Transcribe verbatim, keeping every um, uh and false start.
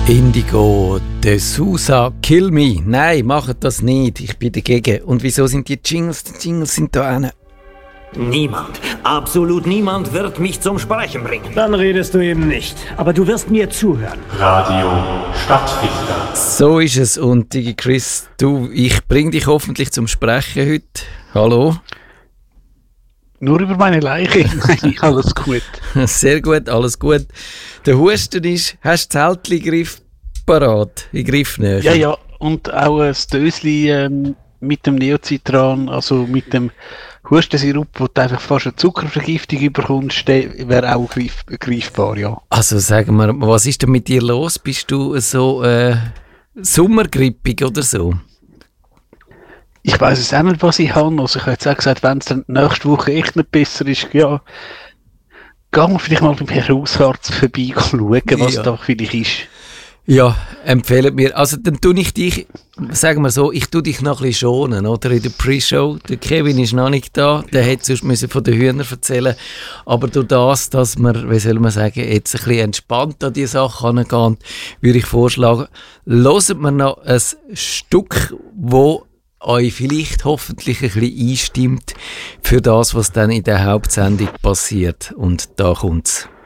Indigo, de Sousa, Kill Me. Nein, macht das nicht. Ich bin dagegen. Und wieso sind die Jingles? Die Jingles sind da hinten. Niemand, absolut niemand wird mich zum Sprechen bringen. Dann redest du eben nicht. Aber du wirst mir zuhören. Radio Stadtfilter. So ist es. Und Digi Chris, du, ich bring dich hoffentlich zum Sprechen heute. Hallo? Nur über meine Leiche. Nein, alles gut. Sehr gut, alles gut. Der Husten ist, hast du das Zeltchen Griff parat, in Griffnähe? Ja, ja. Und auch ein Dösli ähm, mit dem Neocitran, also mit dem Hustensirup, wo du einfach fast eine Zuckervergiftung bekommst, der wäre auch greif, greifbar, ja. Also sagen wir, was ist denn mit dir los? Bist du so äh, sommergrippig oder so? Ich weiss es auch nicht, was ich habe. Also ich habe jetzt auch gesagt, wenn es dann nächste Woche echt nicht besser ist, ja, gehen wir vielleicht mal beim Herrn Hausarzt vorbei schauen, was ja. da vielleicht ist. Ja, empfehlen mir. Also dann tue ich dich, sagen wir so, ich tue dich noch ein bisschen schonen, oder? In der Pre-Show. Der Kevin ist noch nicht da, der hätte sonst müssen von den Hühnern erzählen. Aber durch das, dass wir, wie soll man sagen, jetzt ein bisschen entspannt an diese Sache herangehen, würde ich vorschlagen, hören wir noch ein Stück, wo euch vielleicht hoffentlich ein bisschen einstimmt für das, was dann in der Hauptsendung passiert. Und da kommt's.